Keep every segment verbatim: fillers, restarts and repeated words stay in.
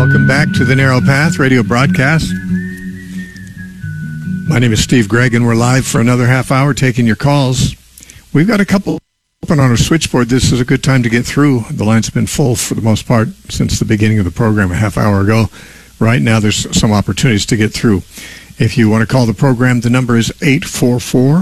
Welcome back to the Narrow Path radio broadcast. My name is Steve Gregg, and we're live for another half hour taking your calls. We've got a couple open on our switchboard. This is a good time to get through. The line's been full for the most part since the beginning of the program a half hour ago. Right now, there's some opportunities to get through. If you want to call the program, the number is eight four four,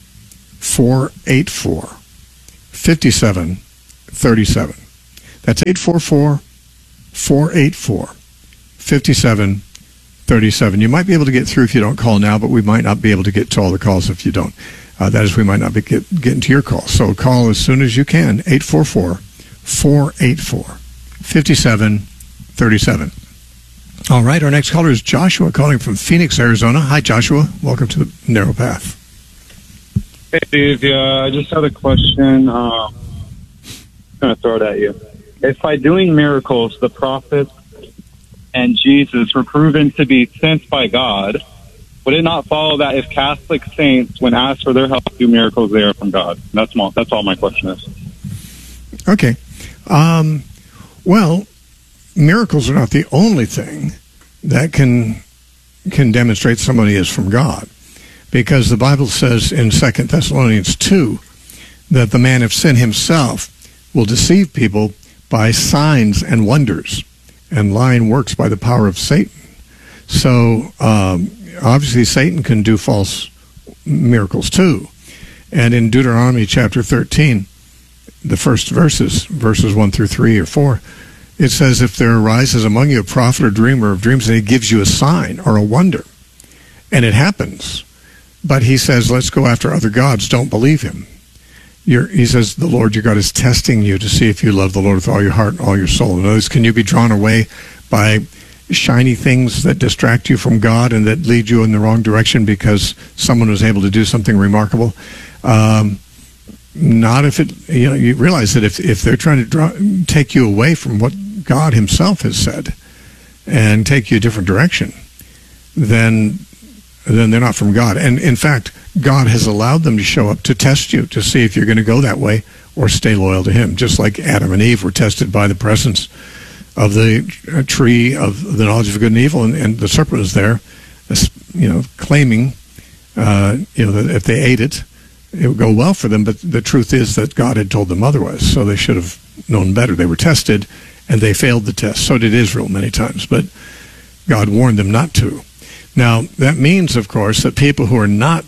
four eight four, five seven three seven. That's eight four four, four eight four, five seven three seven. You might be able to get through if you don't call now, but we might not be able to get to all the calls if you don't. Uh, that is, we might not be get, getting to your call. So call as soon as you can, eight four four, four eight four, five seven three seven. All right, our next caller is Joshua calling from Phoenix, Arizona. Hi, Joshua. Welcome to the Narrow Path. Hey, Steve. Yeah, I just had a question. Uh, I'm going to throw it at you. If by doing miracles, the prophets and Jesus were proven to be sent by God, would it not follow that if Catholic saints, when asked for their help to do miracles, they are from God? That's all, that's all my question is. Okay. Um, well, miracles are not the only thing that can can demonstrate somebody is from God, because the Bible says in Second Thessalonians two that the man of sin himself will deceive people by signs and wonders, and lying works by the power of Satan. So um, obviously Satan can do false miracles too. And in Deuteronomy chapter thirteen, the first verses, verses one through three or four, it says, if there arises among you a prophet or dreamer of dreams, and he gives you a sign or a wonder, and it happens, but he says, let's go after other gods, don't believe him. You're, he says, the Lord your God is testing you to see if you love the Lord with all your heart and all your soul. In other words, can you be drawn away by shiny things that distract you from God and that lead you in the wrong direction because someone was able to do something remarkable? Um, not if it, you know, you realize that if, if they're trying to draw, take you away from what God himself has said and take you a different direction, then then they're not from God. And in fact, God has allowed them to show up to test you, to see if you're going to go that way or stay loyal to him, just like Adam and Eve were tested by the presence of the tree of the knowledge of good and evil, and, and the serpent was there, you know, claiming, uh, you know, that if they ate it, it would go well for them. But the truth is that God had told them otherwise, so they should have known better. They were tested, and they failed the test. So did Israel many times, but God warned them not to. Now, that means, of course, that people who are not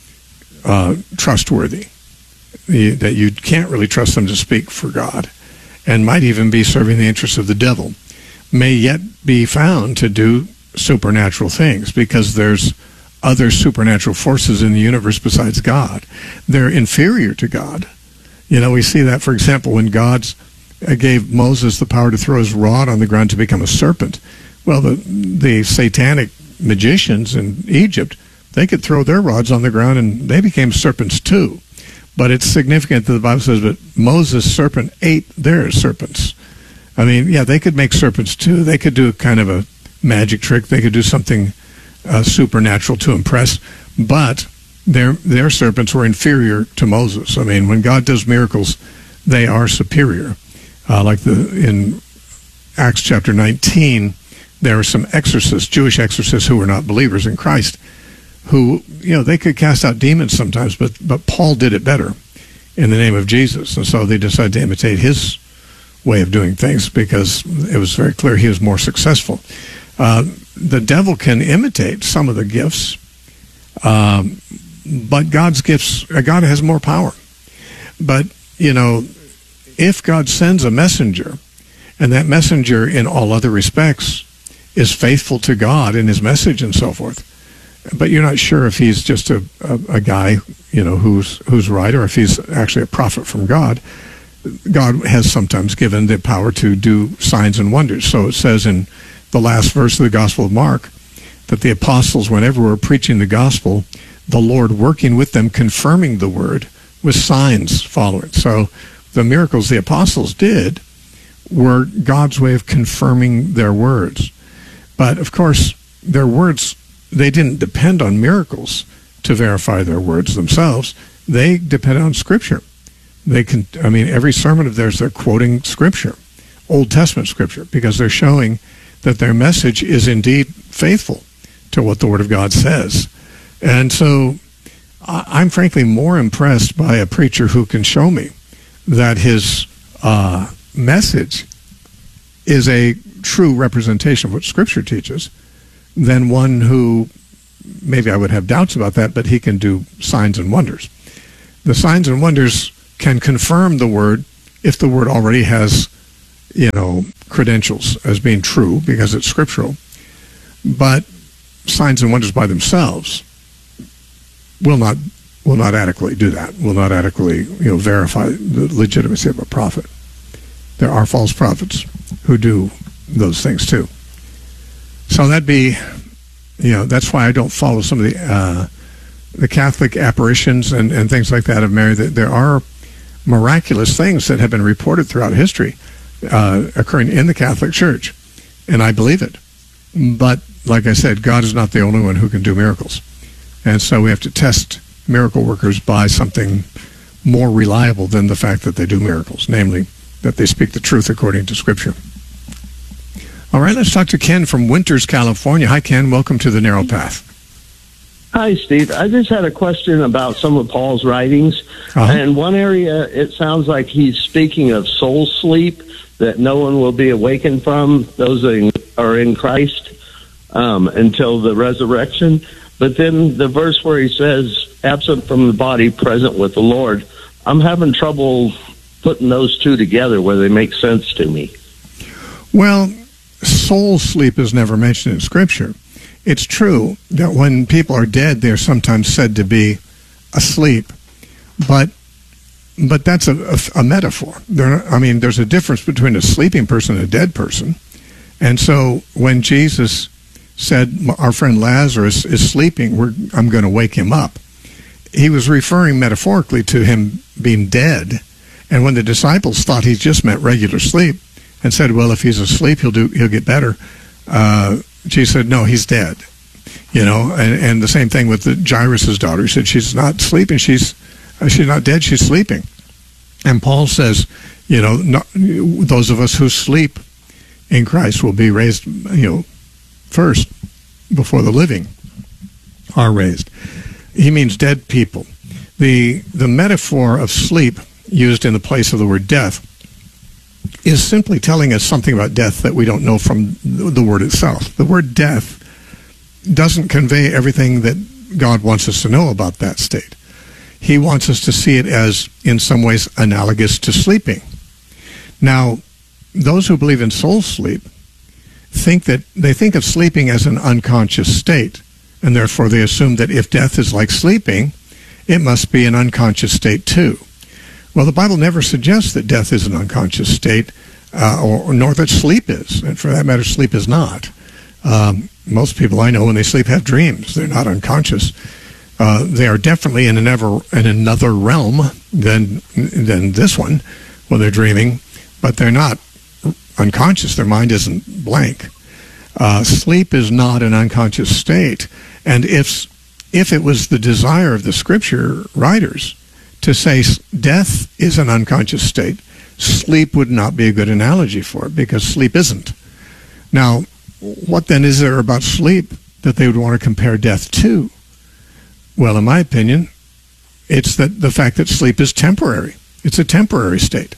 uh, trustworthy, the, that you can't really trust them to speak for God, and might even be serving the interests of the devil, may yet be found to do supernatural things, because there's other supernatural forces in the universe besides God. They're inferior to God. You know, we see that, for example, when God gave Moses the power to throw his rod on the ground to become a serpent. Well, the, the satanic magicians in Egypt, they could throw their rods on the ground and they became serpents too. But it's significant that the Bible says that Moses' serpent ate their serpents. I mean, yeah, they could make serpents too. They could do kind of a magic trick. They could do something uh, supernatural to impress. But their their serpents were inferior to Moses. I mean, when God does miracles, they are superior. Uh, like the in Acts chapter nineteen, there are some exorcists, Jewish exorcists who were not believers in Christ, who, you know, they could cast out demons sometimes, but, but Paul did it better in the name of Jesus. And so they decided to imitate his way of doing things because it was very clear he was more successful. Uh, the devil can imitate some of the gifts, um, but God's gifts, uh, God has more power. But, you know, if God sends a messenger, and that messenger in all other respects is faithful to God in his message and so forth, but you're not sure if he's just a, a, a guy, you know, who's who's right, or if he's actually a prophet from God. God has sometimes given the power to do signs and wonders. So it says in the last verse of the Gospel of Mark that the apostles, whenever we're preaching the gospel, the Lord working with them, confirming the word with signs following. So the miracles the apostles did were God's way of confirming their words. But, of course, their words, they didn't depend on miracles to verify their words themselves. They depended on Scripture. They can, I mean, every sermon of theirs, they're quoting Scripture, Old Testament Scripture, because they're showing that their message is indeed faithful to what the Word of God says. And so I'm frankly more impressed by a preacher who can show me that his uh, message is a true representation of what Scripture teaches than one who, maybe I would have doubts about that, but he can do signs and wonders. The signs and wonders can confirm the Word if the Word already has, you know, credentials as being true because it's scriptural. But signs and wonders by themselves will not will not adequately do that, will not adequately, you know, verify the legitimacy of a prophet. There are false prophets who do those things too. So that'd be, you know, that's why I don't follow some of the uh, the Catholic apparitions and, and things like that of Mary. There are miraculous things that have been reported throughout history uh, occurring in the Catholic Church, and I believe it. But like I said, God is not the only one who can do miracles. And so we have to test miracle workers by something more reliable than the fact that they do miracles, namely that they speak the truth according to Scripture. All right, let's talk to Ken from Winters, California. Hi, Ken. Welcome to The Narrow Path. Hi, Steve. I just had a question about some of Paul's writings. Uh-huh. And one area, it sounds like he's speaking of soul sleep, that no one will be awakened from, those that are in Christ, um, until the resurrection. But then the verse where he says, absent from the body, present with the Lord, I'm having trouble putting those two together where they make sense to me. Well, soul sleep is never mentioned in Scripture. It's true that when people are dead, they're sometimes said to be asleep, but but that's a, a, a metaphor. There, I mean, there's a difference between a sleeping person and a dead person. And so when Jesus said, our friend Lazarus is sleeping, we're, I'm going to wake him up, he was referring metaphorically to him being dead. And when the disciples thought he just meant regular sleep and said, well, if he's asleep, he'll do he'll get better, uh, Jesus said, no, he's dead. You know, and, and the same thing with the Jairus' daughter. He said, she's not sleeping, she's she's not dead, she's sleeping. And Paul says, you know, not, those of us who sleep in Christ will be raised, you know, first before the living are raised. He means dead people. The the metaphor of sleep used in the place of the word death is simply telling us something about death that we don't know from the word itself. The word death doesn't convey everything that God wants us to know about that state. He wants us to see it as, in some ways, analogous to sleeping. Now, those who believe in soul sleep think that they think of sleeping as an unconscious state, and therefore they assume that if death is like sleeping, it must be an unconscious state too. Well, the Bible never suggests that death is an unconscious state, uh, or, nor that sleep is. And for that matter, sleep is not. Um, most people I know, when they sleep, have dreams. They're not unconscious. Uh, they are definitely in another, in another realm than than this one when they're dreaming, but they're not unconscious. Their mind isn't blank. Uh, sleep is not an unconscious state. And if if it was the desire of the Scripture writers to say death is an unconscious state, sleep would not be a good analogy for it, because sleep isn't. Now, what then is there about sleep that they would want to compare death to? Well, in my opinion, it's that the fact that sleep is temporary. It's a temporary state.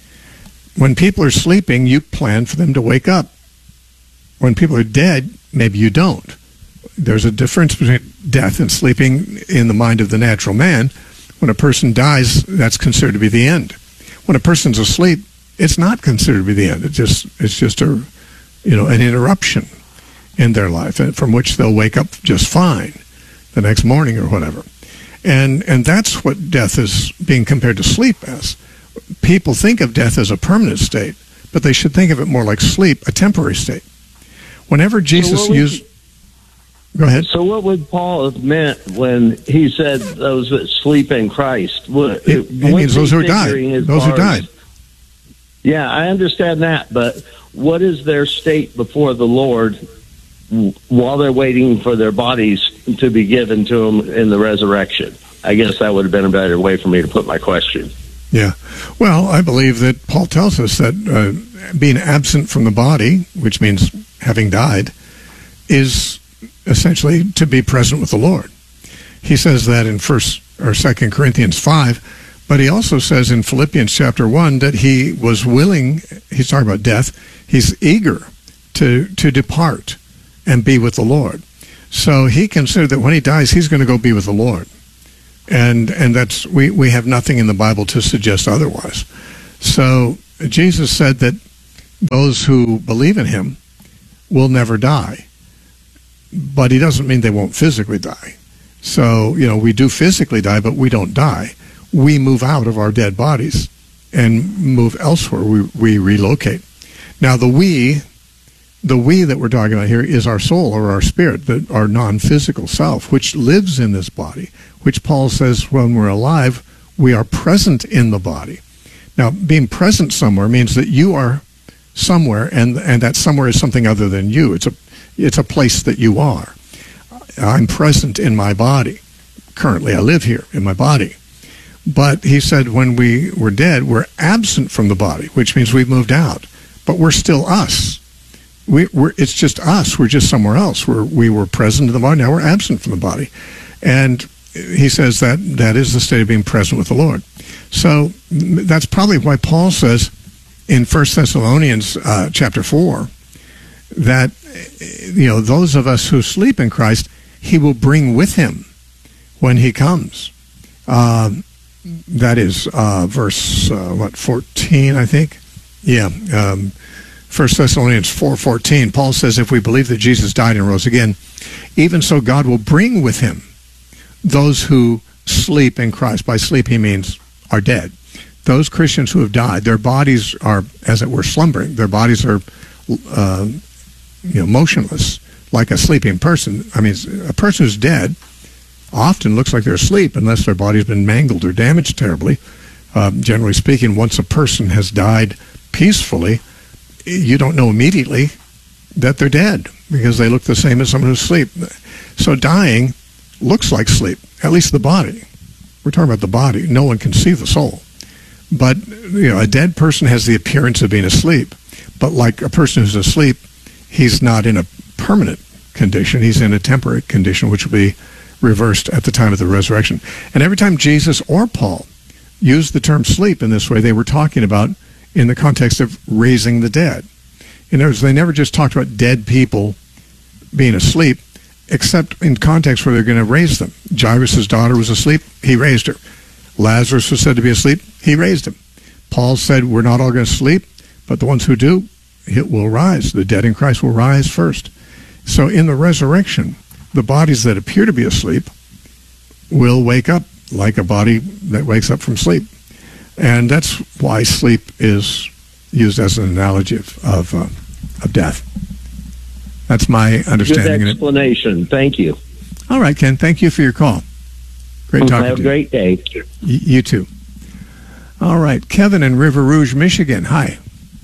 When people are sleeping, you plan for them to wake up. When people are dead, maybe you don't. There's a difference between death and sleeping in the mind of the natural man. When a person dies, that's considered to be the end. When a person's asleep, it's not considered to be the end. It's just it's just a you know an interruption in their life, and from which they'll wake up just fine the next morning or whatever. And and that's what death is being compared to sleep as. People think of death as a permanent state, but they should think of it more like sleep, a temporary state. Whenever Jesus so used... Go ahead. So what would Paul have meant when he said those that sleep in Christ? What, it, it means those who died. Those who died. As, yeah, I understand that, but what is their state before the Lord while they're waiting for their bodies to be given to them in the resurrection? I guess that would have been a better way for me to put my question. Yeah. Well, I believe that Paul tells us that uh, being absent from the body, which means having died, is essentially to be present with the Lord. He says that in First or Second Corinthians five, but he also says in Philippians chapter one that he was willing. He's talking about death. He's eager to to depart and be with the Lord. So he considered that when he dies, he's going to go be with the Lord, and and that's we we have nothing in the Bible to suggest otherwise. So Jesus said that those who believe in him will never die, but he doesn't mean they won't physically die. So, you know, we do physically die, but we don't die. We move out of our dead bodies and move elsewhere. We, we relocate. Now, the we, the we that we're talking about here is our soul or our spirit, the, our non-physical self, which lives in this body, which Paul says when we're alive, we are present in the body. Now, being present somewhere means that you are somewhere, and and that somewhere is something other than you. It's a it's a place that you are. I'm present in my body. Currently, I live here in my body. But he said when we were dead, we're absent from the body, which means we've moved out. But we're still us. We, we're, it's just us. We're just somewhere else. We're, we were present in the body. Now we're absent from the body. And he says that that is the state of being present with the Lord. So that's probably why Paul says in First Thessalonians uh, chapter four that, you know, those of us who sleep in Christ, he will bring with him when he comes. Uh, that is uh, verse, uh, what, fourteen, I think? Yeah, um, First Thessalonians four fourteen. Paul says, if we believe that Jesus died and rose again, even so God will bring with him those who sleep in Christ. By sleep, he means are dead. Those Christians who have died, their bodies are, as it were, slumbering. Their bodies are, uh, you know, motionless, like a sleeping person. I mean, a person who's dead often looks like they're asleep unless their body's been mangled or damaged terribly. Uh, generally speaking, once a person has died peacefully, you don't know immediately that they're dead because they look the same as someone who's asleep. So dying looks like sleep, at least the body. We're talking about the body. No one can see the soul. But, you know, a dead person has the appearance of being asleep. But like a person who's asleep, he's not in a permanent condition. He's in a temporary condition, which will be reversed at the time of the resurrection. And every time Jesus or Paul used the term sleep in this way, they were talking about in the context of raising the dead. In other words, they never just talked about dead people being asleep, except in context where they're going to raise them. Jairus' daughter was asleep. He raised her. Lazarus was said to be asleep. He raised him. Paul said, we're not all going to sleep, but the ones who do, it will rise. The dead in Christ will rise first. So in the resurrection, the bodies that appear to be asleep will wake up like a body that wakes up from sleep. And that's why sleep is used as an analogy of, of, uh, of death. That's my understanding. Good explanation. Thank you. All right, Ken. Thank you for your call. Great talking to you. Have a great day. Y- you too. All right. Kevin in River Rouge, Michigan. Hi.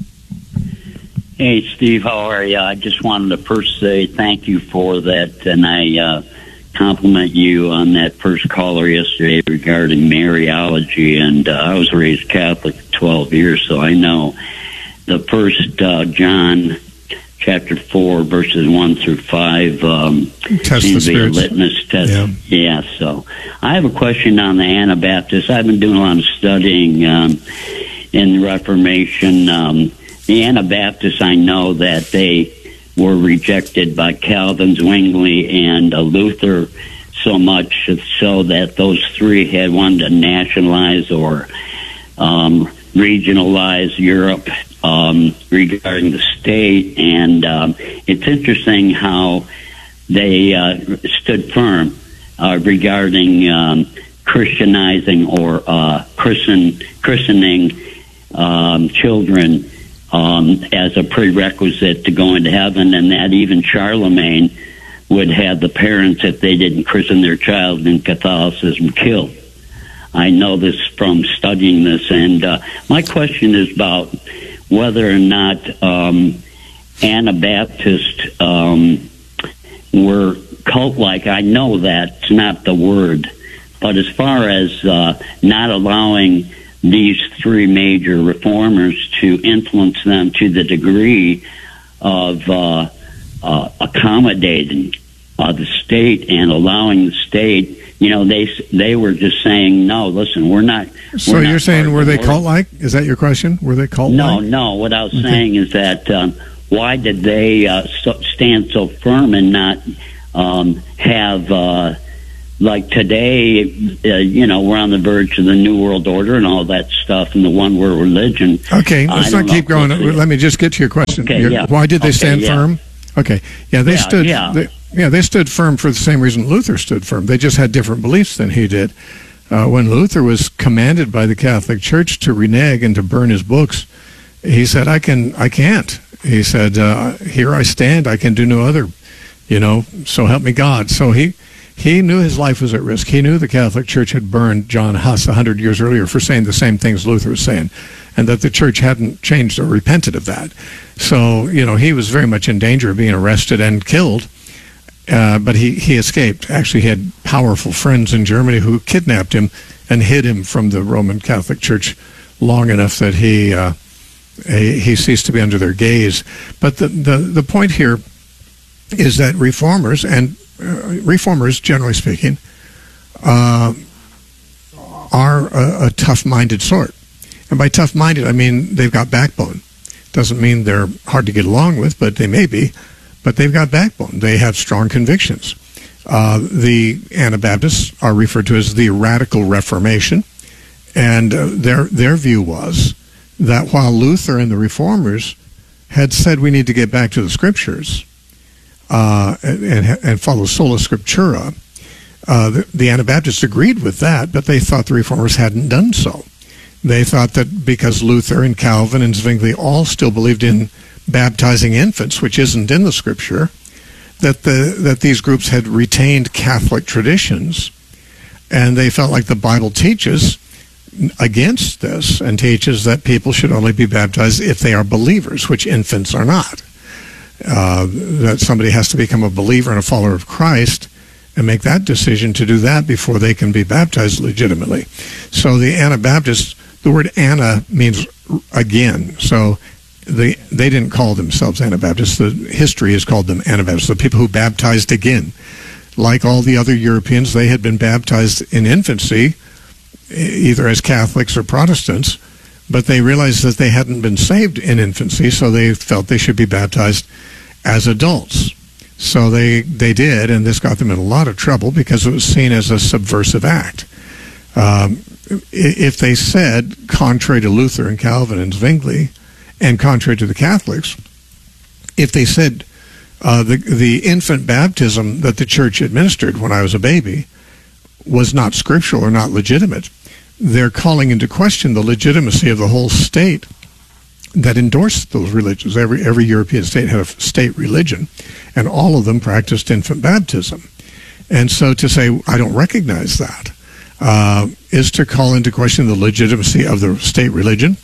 Hey, Steve. How are you? I just wanted to first say thank you for that, and I uh, compliment you on that first caller yesterday regarding Mariology. And uh, I was raised Catholic for twelve years, so I know the first uh, John chapter four, verses one through five, um, test seems the to be a spirits. litmus test. Yeah. yeah, so I have a question on the Anabaptists. I've been doing a lot of studying um, in the Reformation. Um, the Anabaptists, I know that they were rejected by Calvin, Zwingli, and uh, Luther so much so that those three had wanted to nationalize or um, regionalize Europe um, regarding the state. And um, it's interesting how they uh, stood firm uh, regarding um, Christianizing or uh, christen, christening um, children um, as a prerequisite to going to heaven, and that even Charlemagne would have the parents, if they didn't christen their child in Catholicism, killed. I know this from studying this, and uh, my question is about whether or not um, Anabaptists um, were cult-like. I know that's not the word, but as far as uh, not allowing these three major reformers to influence them to the degree of uh, uh, accommodating uh, the state and allowing the state. You know, they they were just saying, no, listen, we're not. So we're you're not saying, were they Lord. cult-like? Is that your question? Were they cult-like? No, no. What I was Okay. saying is that um, why did they uh, so, stand so firm and not um, have, uh, like today, uh, you know, we're on the verge of the New World Order and all that stuff and the one world religion. Okay, let's I not don't keep know. going. Let me just get to your question. Okay, Your- yeah. Why did they Okay, stand yeah. firm? Okay, yeah, they Yeah, stood. yeah. They, yeah, they stood firm for the same reason Luther stood firm. They just had different beliefs than he did. Uh, when Luther was commanded by the Catholic Church to renege and to burn his books, he said, "I can, I can't." He said, uh, "Here I stand. I can do no other. You know, so help me God." So he he knew his life was at risk. He knew the Catholic Church had burned John Huss a hundred years earlier for saying the same things Luther was saying, and that the Church hadn't changed or repented of that. So you know, he was very much in danger of being arrested and killed. Uh, but he, he escaped. Actually, he had powerful friends in Germany who kidnapped him and hid him from the Roman Catholic Church long enough that he uh, he, he ceased to be under their gaze. But the, the, the point here is that reformers, and uh, reformers, generally speaking, uh, are a, a tough-minded sort. And by tough-minded, I mean they've got backbone. Doesn't mean they're hard to get along with, but they may be. But they've got backbone. They have strong convictions. Uh, the Anabaptists are referred to as the Radical Reformation, and uh, their their view was that while Luther and the Reformers had said we need to get back to the Scriptures uh, and, and and follow sola scriptura, uh, the, the Anabaptists agreed with that, but they thought the Reformers hadn't done so. They thought that because Luther and Calvin and Zwingli all still believed in baptizing infants, which isn't in the Scripture, that the that these groups had retained Catholic traditions, and they felt like the Bible teaches against this and teaches that people should only be baptized if they are believers, which infants are not. Uh, that somebody has to become a believer and a follower of Christ and make that decision to do that before they can be baptized legitimately. So the Anabaptists, the word Anna means again, so They they didn't call themselves Anabaptists. The history has called them Anabaptists, the people who baptized again. Like all the other Europeans, they had been baptized in infancy, either as Catholics or Protestants, but they realized that they hadn't been saved in infancy, so they felt they should be baptized as adults. So they, they did, and this got them in a lot of trouble because it was seen as a subversive act. Um, if they said, contrary to Luther and Calvin and Zwingli, and contrary to the Catholics, if they said uh, the the infant baptism that the church administered when I was a baby was not scriptural or not legitimate, they're calling into question the legitimacy of the whole state that endorsed those religions. Every every European state had a state religion, and all of them practiced infant baptism. And so to say, I don't recognize that, uh, is to call into question the legitimacy of the state religion,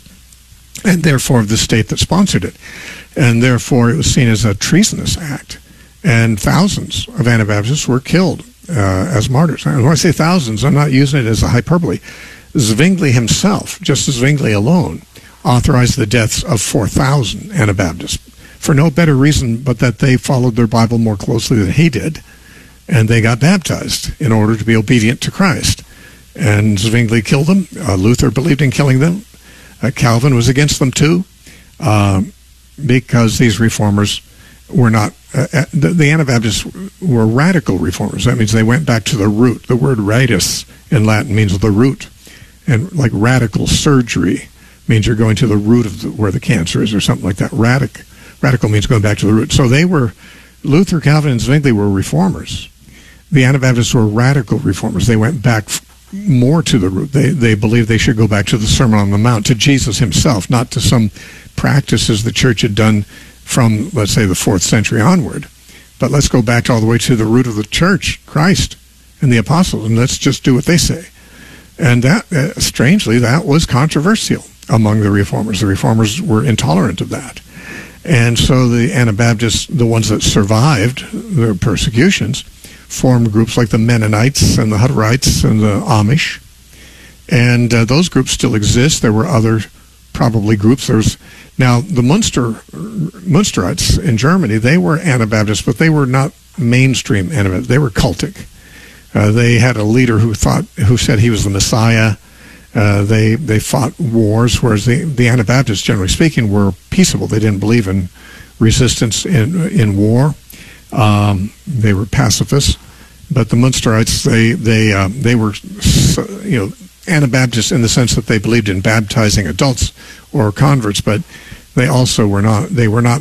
and therefore of the state that sponsored it. And therefore it was seen as a treasonous act. And thousands of Anabaptists were killed uh, as martyrs. And when I say thousands, I'm not using it as a hyperbole. Zwingli himself, just as Zwingli alone, authorized the deaths of four thousand Anabaptists for no better reason but that they followed their Bible more closely than he did, and they got baptized in order to be obedient to Christ. And Zwingli killed them. Uh, Luther believed in killing them. Uh, Calvin was against them too, uh, because these reformers were not, uh, the, the Anabaptists were radical reformers. That means they went back to the root. The word ritus in Latin means the root. And like radical surgery means you're going to the root of the, where the cancer is or something like that. Radic, radical means going back to the root. So they were, Luther, Calvin, and Zwingli were reformers. The Anabaptists were radical reformers. They went back more to the root. They they believed they should go back to the Sermon on the Mount, to Jesus himself, not to some practices the church had done from, let's say, the fourth century onward. But let's go back all the way to the root of the church, Christ and the apostles, and let's just do what they say. And that, uh, strangely, that was controversial among the reformers. The reformers were intolerant of that. And so the Anabaptists, the ones that survived the persecutions, formed groups like the Mennonites and the Hutterites and the Amish. And uh, those groups still exist. There were other probably groups. There's now the Munster Munsterites in Germany. They were Anabaptists, but they were not mainstream Anabaptists. They were cultic. Uh, they had a leader who thought who said he was the Messiah. Uh, they they fought wars, whereas the, the Anabaptists, generally speaking, were peaceable. They didn't believe in resistance in in war. Um, they were pacifists. But the Munsterites, they they uh, they were you know Anabaptists in the sense that they believed in baptizing adults or converts, but they also were not they were not